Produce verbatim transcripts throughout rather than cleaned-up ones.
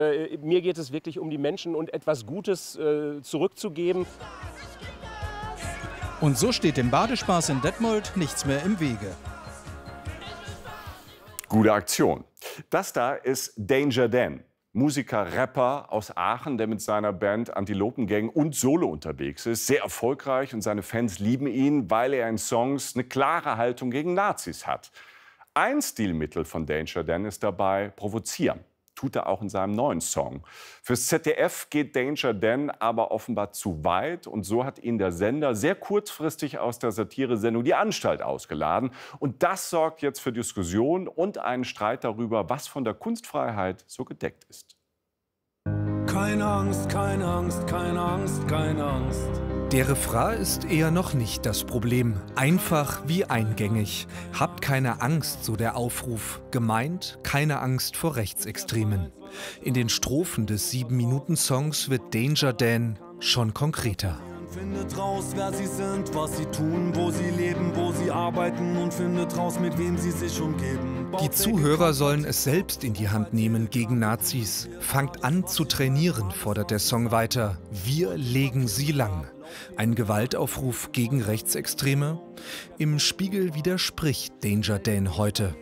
Äh, mir geht es wirklich um die Menschen und etwas Gutes äh, zurückzugeben. Und so steht dem Badespaß in Detmold nichts mehr im Wege. Gute Aktion. Das da ist Danger Dan. Musiker, Rapper aus Aachen, der mit seiner Band Antilopen Gang und Solo unterwegs ist. Sehr erfolgreich und seine Fans lieben ihn, weil er in Songs eine klare Haltung gegen Nazis hat. Ein Stilmittel von Danger Dan ist dabei provozieren. Tut er auch in seinem neuen Song. Fürs Z D F geht Danger Dan aber offenbar zu weit. Und so hat ihn der Sender sehr kurzfristig aus der Satiresendung Die Anstalt ausgeladen. Und das sorgt jetzt für Diskussion und einen Streit darüber, was von der Kunstfreiheit so gedeckt ist. Keine Angst, keine Angst, keine Angst, keine Angst. Der Refrain ist eher noch nicht das Problem. Einfach wie eingängig. Habt keine Angst, so der Aufruf. Gemeint, keine Angst vor Rechtsextremen. In den Strophen des sieben-Minuten-Songs wird Danger Dan schon konkreter. Findet raus, wer sie sind, was sie tun, wo sie leben, wo sie arbeiten und findet raus, mit wem sie sich umgeben. Die Zuhörer sollen es selbst in die Hand nehmen gegen Nazis. Fangt an zu trainieren, fordert der Song weiter. Wir legen sie lang. Ein Gewaltaufruf gegen Rechtsextreme? Im Spiegel widerspricht Danger Dan heute.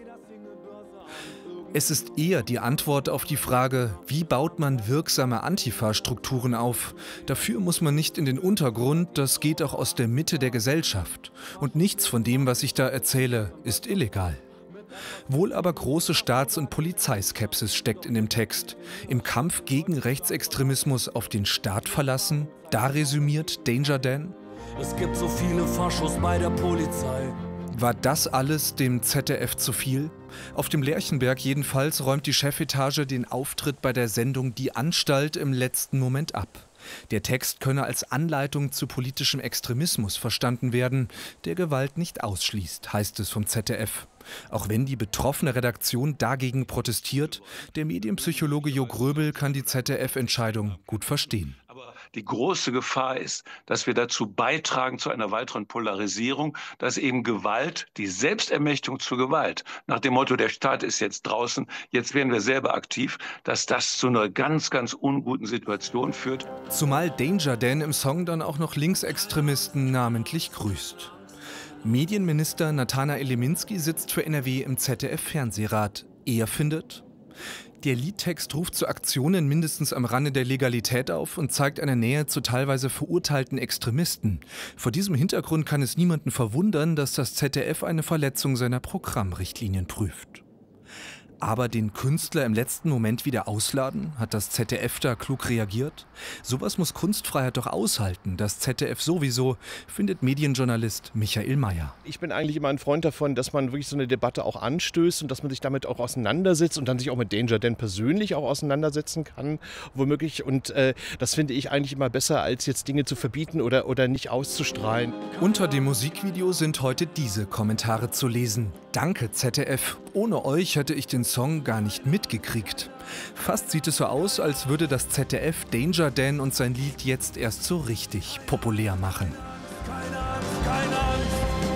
Es ist eher die Antwort auf die Frage, wie baut man wirksame Antifa-Strukturen auf? Dafür muss man nicht in den Untergrund, das geht auch aus der Mitte der Gesellschaft. Und nichts von dem, was ich da erzähle, ist illegal. Wohl aber große Staats- und Polizeiskepsis steckt in dem Text. Im Kampf gegen Rechtsextremismus auf den Staat verlassen? Da resümiert Danger Dan. Es gibt so viele Faschos bei der Polizei. War das alles dem Z D F zu viel? Auf dem Lerchenberg jedenfalls räumt die Chefetage den Auftritt bei der Sendung Die Anstalt im letzten Moment ab. Der Text könne als Anleitung zu politischem Extremismus verstanden werden, der Gewalt nicht ausschließt, heißt es vom Z D F. Auch wenn die betroffene Redaktion dagegen protestiert, der Medienpsychologe Jo Gröbel kann die Z D F-Entscheidung gut verstehen. Aber die große Gefahr ist, dass wir dazu beitragen zu einer weiteren Polarisierung, dass eben Gewalt, die Selbstermächtigung zur Gewalt, nach dem Motto, der Staat ist jetzt draußen, jetzt werden wir selber aktiv, dass das zu einer ganz, ganz unguten Situation führt. Zumal Danger Dan im Song dann auch noch Linksextremisten namentlich grüßt. Medienminister Nathanael Leminski sitzt für N R W im Z D F-Fernsehrat. Er findet: Der Liedtext ruft zu Aktionen mindestens am Rande der Legalität auf und zeigt eine Nähe zu teilweise verurteilten Extremisten. Vor diesem Hintergrund kann es niemanden verwundern, dass das Z D F eine Verletzung seiner Programmrichtlinien prüft. Aber den Künstler im letzten Moment wieder ausladen? Hat das Z D F da klug reagiert? Sowas muss Kunstfreiheit doch aushalten. Das Z D F sowieso, findet Medienjournalist Michael Mayer. Ich bin eigentlich immer ein Freund davon, dass man wirklich so eine Debatte auch anstößt und dass man sich damit auch auseinandersetzt und dann sich auch mit Danger Dan persönlich auch auseinandersetzen kann, womöglich. Und äh, das finde ich eigentlich immer besser, als jetzt Dinge zu verbieten oder, oder nicht auszustrahlen. Unter dem Musikvideo sind heute diese Kommentare zu lesen. Danke Z D F, ohne euch hätte ich den Song gar nicht mitgekriegt. Fast sieht es so aus, als würde das Z D F Danger Dan und sein Lied jetzt erst so richtig populär machen. Keine Angst, keine Angst.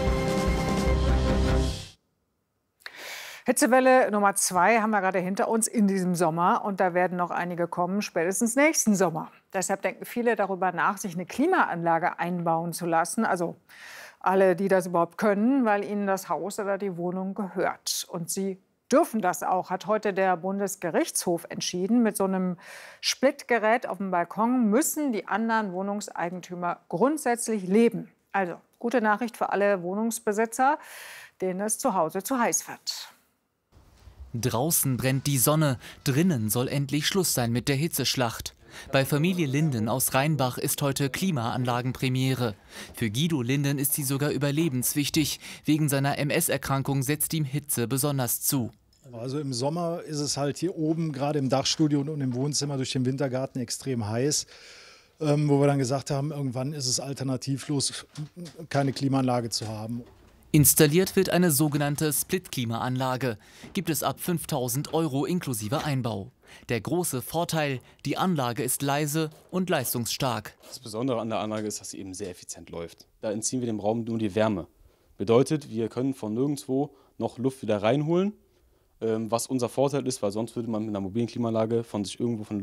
Hitzewelle Nummer zwei haben wir gerade hinter uns in diesem Sommer. Und da werden noch einige kommen, spätestens nächsten Sommer. Deshalb denken viele darüber nach, sich eine Klimaanlage einbauen zu lassen. Also alle, die das überhaupt können, weil ihnen das Haus oder die Wohnung gehört. Und sie dürfen das auch, hat heute der Bundesgerichtshof entschieden. Mit so einem Splitgerät auf dem Balkon müssen die anderen Wohnungseigentümer grundsätzlich leben. Also gute Nachricht für alle Wohnungsbesitzer, denen es zu Hause zu heiß wird. Draußen brennt die Sonne, drinnen soll endlich Schluss sein mit der Hitzeschlacht. Bei Familie Linden aus Rheinbach ist heute Klimaanlagenpremiere. Für Guido Linden ist sie sogar überlebenswichtig. Wegen seiner M S-Erkrankung setzt ihm Hitze besonders zu. Also im Sommer ist es halt hier oben, gerade im Dachstudio und im Wohnzimmer durch den Wintergarten extrem heiß. Ähm, wo wir dann gesagt haben, irgendwann ist es alternativlos, keine Klimaanlage zu haben. Installiert wird eine sogenannte Split-Klimaanlage. Gibt es ab fünftausend Euro inklusive Einbau. Der große Vorteil, die Anlage ist leise und leistungsstark. Das Besondere an der Anlage ist, dass sie eben sehr effizient läuft. Da entziehen wir dem Raum nur die Wärme. Bedeutet, wir können von nirgendwo noch Luft wieder reinholen. ähm, was unser Vorteil ist, weil sonst würde man mit einer mobilen Klimaanlage von sich irgendwo von